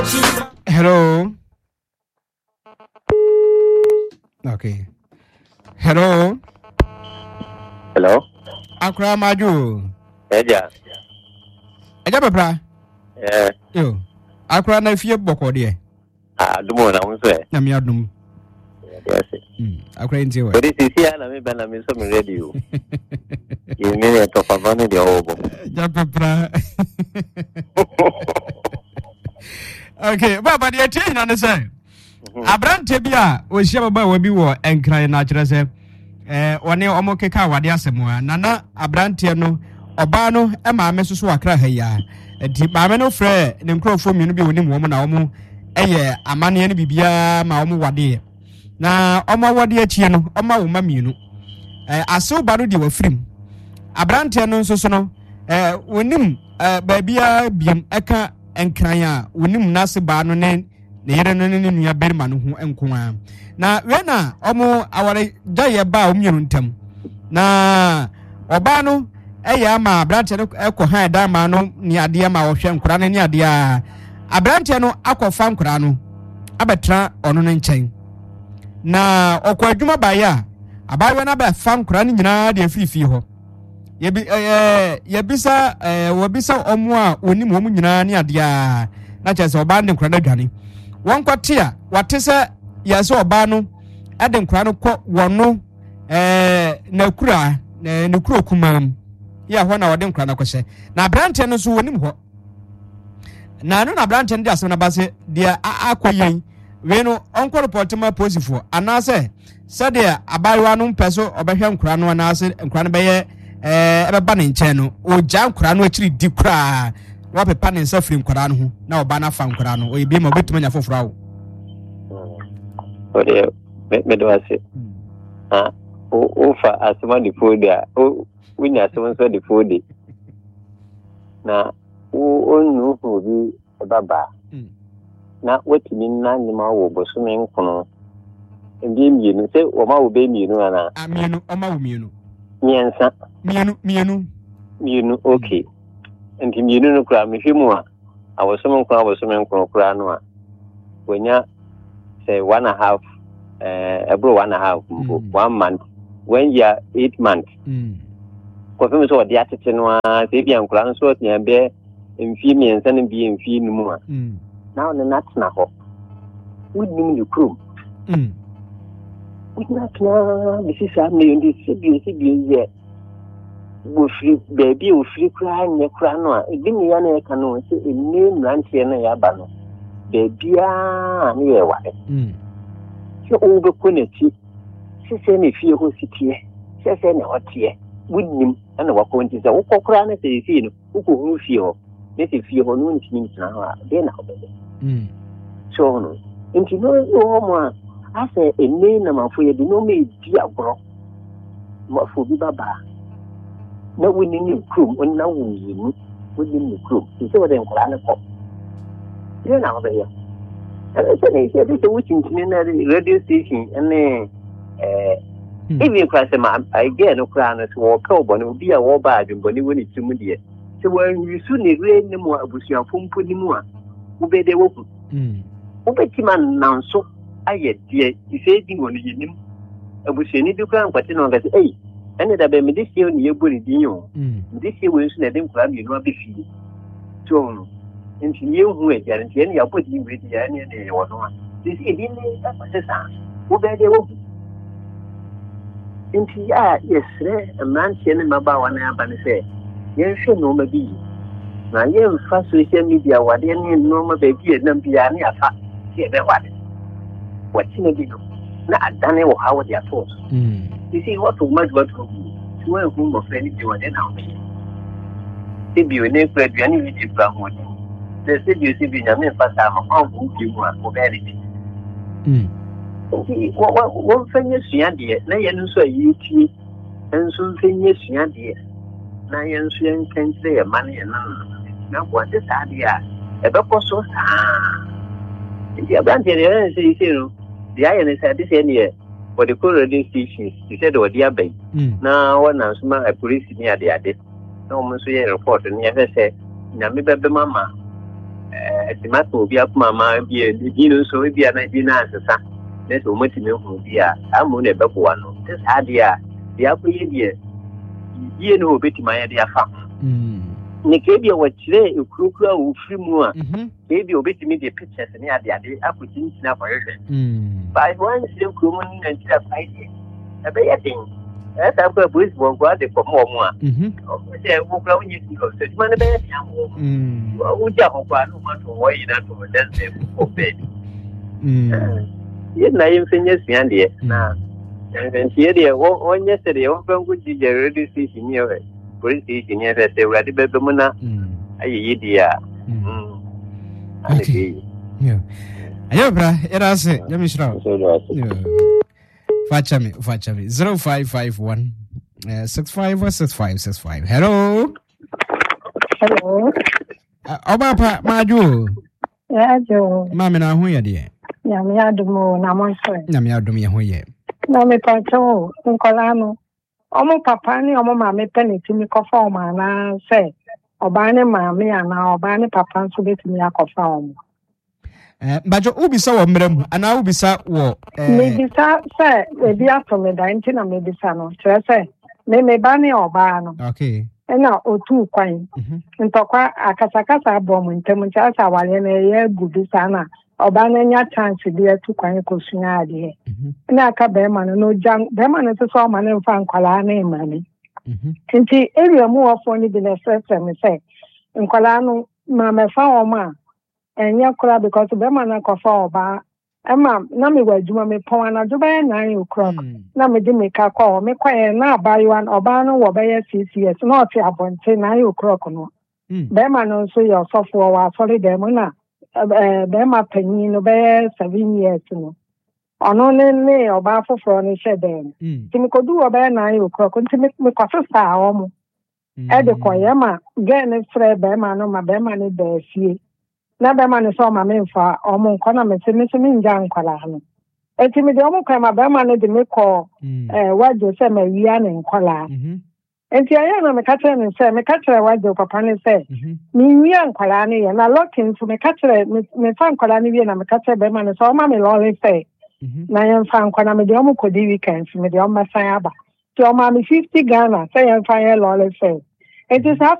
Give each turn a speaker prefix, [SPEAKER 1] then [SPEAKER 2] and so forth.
[SPEAKER 1] Hello. Okay. Hello.
[SPEAKER 2] Hello.
[SPEAKER 1] Akra Maju.
[SPEAKER 2] Eja
[SPEAKER 1] Papa. Yo. Akra na fie boko de.
[SPEAKER 2] Dumo na unso e.
[SPEAKER 1] Na mi adum.
[SPEAKER 2] Yes.
[SPEAKER 1] Akra nti we.
[SPEAKER 2] But this is here na me ba na me so me radio. You mean to favor the obo.
[SPEAKER 1] Ja Papa. Okay, baba de tie na ne say. Abrante bia o hia baba wa bi wo enkran na kire say one omo keka wade asemo nana abrante no oba no e maame soso akra ha ya enti maame no frɛ ne nkrofo mienu bi woni mo na omo eye amane ne bibia ma omo wade na omo wade achie no omo wo ma mienu asew ba no de wafrim abrante no soso no wonim baabia biem eka enkran a wonim nase ba no ne yere no ne nua berma no ho enkoa na we na omo aware jaye ba omienu ntam na oba no eya ma abrante no ekọ han da ma no ni ade ma wo hwe nkura no ni ade a abrante no akọfa nkura no abetra ono no nchen na okọ adwuma ba ya abawe na ba fa nkura no nyina de afifi ho yebisa wobisa omo a onim omo nyina ni ade a na chese oba de nkura no dwane won kwate a wate se yese oba no ade nkura no kọ wono na kura ne kuro kumam ya ho na wode nkura na kwose na abrante no so wonim ho na no na abrante no de asem na base de akoyen we no onko report ma posifo anase se de abayewa no mpeso obehwe nkura no anase nkura no beye ebeba ne nche no o ja nkura no akiri di kura wa pepa ne nsa firi nkura no ho na oba na fa nkura no o yebi ma obetuma nya foforo awo
[SPEAKER 2] o de me do ase o fa asema di food a o winya asema so di food na o nu ho bi baba na wetimi na nyima wo bosome nkono ndi mienu se o ma wo be mienu ana
[SPEAKER 1] mienu o ma wo mienu
[SPEAKER 2] miensa mienu okay ndi mienu no kura mehwemu a awosome nkono kura no a wonya say 1.5 abro 1.5 1 month 1 year 8 months ko femi so de atete no a se bia nkura no so tia be mfi miensa no bi mfi numu a na on na tena ho wudnim ni krum wudna tena bisi sa me ndi sibi ye bo free baby o free kra nye kra no a ebi ni ya na e ka no se enne mrantie na ya ba no baby a ni ye wade se o be koneti se ne fie ho sitie se ne hotie wudnim na wakonti se wo kokra na se fie no wo ko hu fie ho ne se fie ho no ntimi ntena ho a de na ho be so no nti no mo a ase enne na mafo ye de no me di agoro mafo bi baba na woni ni krum on na woni woni ni krum se wo de nkora na ko de na ho be ye se ne se de wo chintini na radio station ene even kwase ma again no kra na so wo ka obone obi a wo ba adwumbone woni timu de se wo yusu ne re ne mo abusuafo mpo ni mu a wo be de wo ku wo be ti man nanso aye de ife di woni yinim abusuani bi kra nkwate no ngase ene da be me de sie oni yebori din yo me de sie wo nsu na de nkra mi no abefi so no nti ye hu e jare nti ene ya poti we di ya ne wo no a this e din ne ta sa wo be de wo nti ya yesre amrantie ne maba wana abane se yenhwe no ma bi na yemfa social media wade ne no ma ba bi na bia ne afa se be wade watine bi no na adane wo hawo dia to you see what much what to hu mo friend bi wade na o se bi ne kwa duane wi di bra ho ni se bi se bi na me fa ta ma ko bi mu a ko be ri wo fenye sua de na ye nso ayi tie nso fenye sua de na ye nso ye nkantre ye man ye na ko de sa de a e be ko so sa ti abante de se no de aye ne sa de se ne ye for the radio stations he said o dia bai na wana so ma police ni ade na o so ye report ni ye se na me be mama estimato bi akuma bi e no so bi na bi na asesa na so motimi hu bi a amu na beboa no this idea bi akoye bi no obetima ya dia fa ne kebi wa kire ekurukura wo firi mu a kebi obetimi de pictures ne ade akoti ntina for hwehwe by one same kumu ni Nigeria fight ebe ya din eta ko police bon ko ade ko mo mu a se wo kra wo nyi ko se ma ne be ya mo wo ja ko kwa no ma to wo yi na to den se ko be ye na yin fenye sian de na en tie de wo nye se de wo ban ku ji je ready station ni we police station ni fe se wura de be mu na ayi dia
[SPEAKER 1] ayo bra era se ya mishra Fachami 0551 6565. Hello. Obapa maju.
[SPEAKER 3] Ya jo.
[SPEAKER 1] Mama na hu ye de.
[SPEAKER 3] Ya me adumo na mo so.
[SPEAKER 1] Na me adum ye hu ye.
[SPEAKER 3] Na me pacho nkola no. Omo papa ni omo mama peniti mi kofa o ma na se. Oba ni mama ya na oba ni papa nso betimi akofa omo.
[SPEAKER 1] Bajo ubisa wo mrem ana ubisa wo
[SPEAKER 3] Mebisa se ebi atome da nti na mebisa no kire se me ba ne oba no
[SPEAKER 1] okay
[SPEAKER 3] na otu kwan ntokwa akasakasa abo mu ntem ncha sa wale na ye gudisa na oba na nya chance bi atu kwan ko sunya ade na aka be ma no jang be ma no so ma ne mfa nkwala na imani nti area mu ofo ni bi na first me se nkwala no ma me fa o ma enya kura because be ma na kofa oba ema na me wadwuma me pon na do be 9 o'clock na me di me ka call me kwa na abayiwan oba no wo be 6 years na oti abonte 9 o'clock no be ma no so your software wa solid dem na be ma panyin no be 7 years no ono ne oba foforo ni she dem ti me kodu wo be 9 o'clock nti me kwaso sa omo e de koye ma ge ne fre be ma no ma be ma ne be fie na be ma ne so ma me mfa omo nko na me se me nja nkwala no eti me de omo kwa ma be ma ne de me ko wajo se ma wiya ne nkwala enti aya na me ka tere ne se me ka tere wajo papa ne se mi wiya nkwala ne ye na locking so me ka tere me fa nkwala ne wiya na me ka tere be ma ne so ma me lo le se na ye mfa nkwala me de omo ko di weekend me de omo san aba ti omo ma 50 Ghana se ye mfa ye lo le se enti sa